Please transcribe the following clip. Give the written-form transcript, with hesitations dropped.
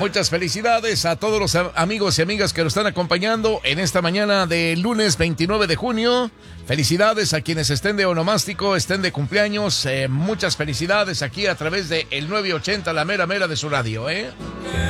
Muchas felicidades a todos los amigos y amigas que nos están acompañando en esta mañana de lunes 29 de junio. Felicidades a quienes estén de onomástico, estén de cumpleaños. Muchas felicidades aquí a través de el 980, la mera mera de su radio,